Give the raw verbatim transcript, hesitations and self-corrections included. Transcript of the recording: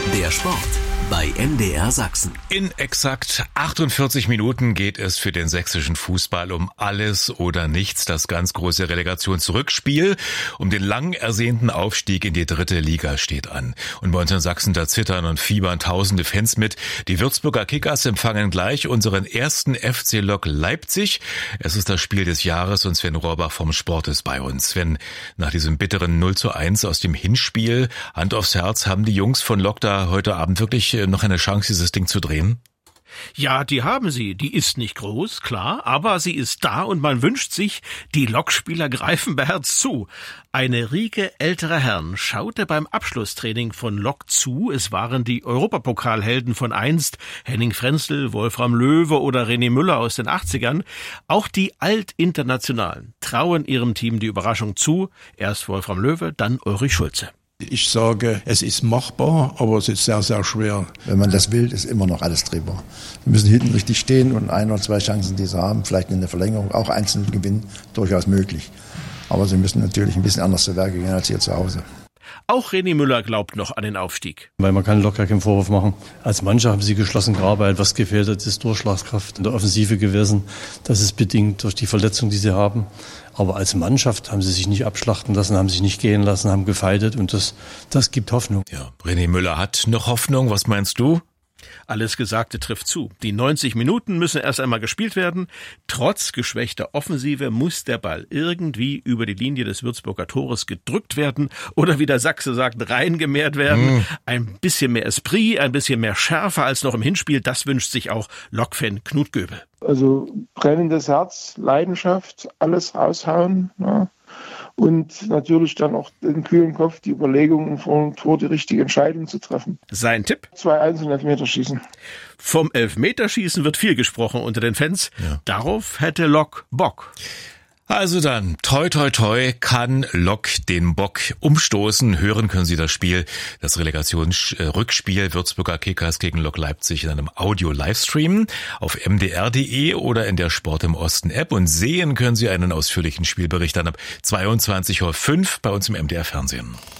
Der Sport bei M D R Sachsen. In exakt achtundvierzig Minuten geht es für den sächsischen Fußball um alles oder nichts. Das ganz große Relegationsrückspiel um den lang ersehnten Aufstieg in die dritte Liga steht an. Und bei uns in Sachsen, da zittern und fiebern tausende Fans mit. Die Würzburger Kickers empfangen gleich unseren ersten F C Lok Leipzig. Es ist das Spiel des Jahres und Sven Rohrbach vom Sport ist bei uns. Sven, nach diesem bitteren null zu eins aus dem Hinspiel, Hand aufs Herz, haben die Jungs von Lok da heute Abend wirklich noch eine Chance, dieses Ding zu drehen? Ja, die haben sie. Die ist nicht groß, klar, aber sie ist da und man wünscht sich, die Lokspieler greifen beherzt zu. Eine Riege älterer Herren schaute beim Abschlusstraining von Lok zu. Es waren die Europapokalhelden von einst, Henning Frenzel, Wolfram Löwe oder René Müller aus den achtzigern. Auch die Altinternationalen trauen ihrem Team die Überraschung zu. Erst Wolfram Löwe, dann Ulrich Schulze. Ich sage, es ist machbar, aber es ist sehr, sehr schwer. Wenn man das will, ist immer noch alles drehbar. Wir müssen hinten richtig stehen und ein oder zwei Chancen, die sie haben, vielleicht in der Verlängerung, auch einzeln gewinnen, durchaus möglich. Aber sie müssen natürlich ein bisschen anders zu Werke gehen als hier zu Hause. Auch René Müller glaubt noch an den Aufstieg. Weil man kann locker keinen Vorwurf machen. Als Mannschaft haben sie geschlossen gearbeitet. Was gefehlt hat, ist Durchschlagskraft in der Offensive gewesen. Das ist bedingt durch die Verletzung, die sie haben. Aber als Mannschaft haben sie sich nicht abschlachten lassen, haben sich nicht gehen lassen, haben gefeitet und das, das gibt Hoffnung. Ja, René Müller hat noch Hoffnung. Was meinst du? Alles Gesagte trifft zu. Die neunzig Minuten müssen erst einmal gespielt werden. Trotz geschwächter Offensive muss der Ball irgendwie über die Linie des Würzburger Tores gedrückt werden oder wie der Sachse sagt, reingemehrt werden. Mm. Ein bisschen mehr Esprit, ein bisschen mehr Schärfe als noch im Hinspiel. Das wünscht sich auch Lok-Fan Knut Göbel. Also brennendes Herz, Leidenschaft, alles raushauen, ja. Und natürlich dann auch den kühlen Kopf, die Überlegungen vor dem Tor, die richtige Entscheidung zu treffen. Sein Tipp? zwei eins und Elfmeterschießen. Vom Elfmeterschießen wird viel gesprochen unter den Fans. Ja. Darauf hätte Lok Bock. Also dann, toi toi toi, kann Lok den Bock umstoßen. Hören können Sie das Spiel, das Relegationsrückspiel Würzburger Kickers gegen Lok Leipzig in einem Audio-Livestream auf m d r punkt d e oder in der Sport im Osten App. Und sehen können Sie einen ausführlichen Spielbericht dann ab zweiundzwanzig Uhr fünf bei uns im M D R Fernsehen.